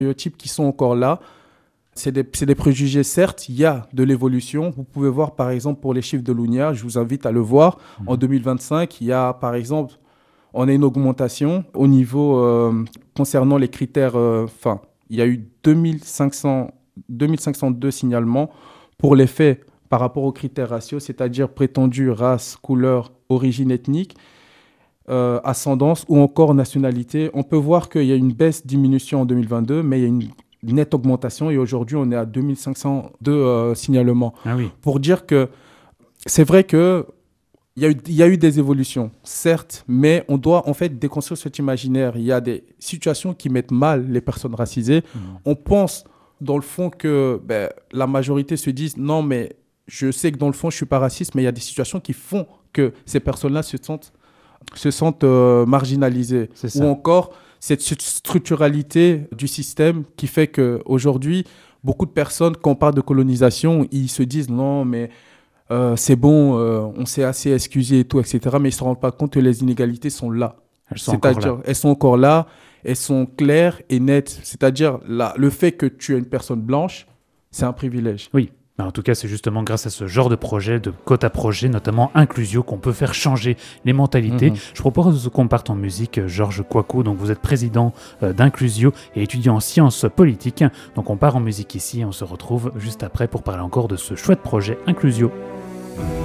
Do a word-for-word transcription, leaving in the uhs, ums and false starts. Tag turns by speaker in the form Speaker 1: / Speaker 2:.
Speaker 1: stéréotypes qui sont encore là. C'est des, c'est des préjugés, certes, il y a de l'évolution. Vous pouvez voir, par exemple, pour les chiffres de l'U N I A, je vous invite à le voir. Mmh. En deux mille vingt-cinq, il y a, par exemple, on a une augmentation au niveau euh, concernant les critères. Enfin, euh, il y a eu deux mille cinq cents, deux mille cinq cent deux signalements pour les faits par rapport aux critères raciaux, c'est-à-dire prétendue race, couleur, origine ethnique, euh, ascendance ou encore nationalité. On peut voir qu'il y a une baisse, diminution en deux mille vingt-deux, mais il y a une nette augmentation et aujourd'hui, on est à deux mille cinq cent deux euh, signalements.
Speaker 2: Ah oui.
Speaker 1: Pour dire que c'est vrai que Il y, a eu, il y a eu des évolutions, certes, mais on doit en fait déconstruire cet imaginaire. Il y a des situations qui mettent mal les personnes racisées. Mmh. On pense dans le fond que ben, la majorité se dise non, mais je sais que dans le fond, je ne suis pas raciste, mais il y a des situations qui font que ces personnes-là se sentent, se sentent euh, marginalisées. Ou encore cette structuralité du système qui fait qu'aujourd'hui, beaucoup de personnes, quand on parle de colonisation, ils se disent non, mais Euh, c'est bon, euh, on s'est assez excusé et tout, et cetera. Mais ils ne se rendent pas compte que les inégalités sont là.
Speaker 2: Elles sont C'est-à-dire, encore là.
Speaker 1: Elles sont encore là, elles sont claires et nettes. C'est-à-dire, la, le fait que tu es une personne blanche, c'est un privilège.
Speaker 2: Oui. En tout cas, c'est justement grâce à ce genre de projet, de quota projet, notamment Inclusio, qu'on peut faire changer les mentalités. Mmh. Je propose qu'on parte en musique. Georges Kouakou, donc vous êtes président euh, d'Inclusio et étudiant en sciences politiques. Donc on part en musique ici et on se retrouve juste après pour parler encore de ce chouette projet Inclusio.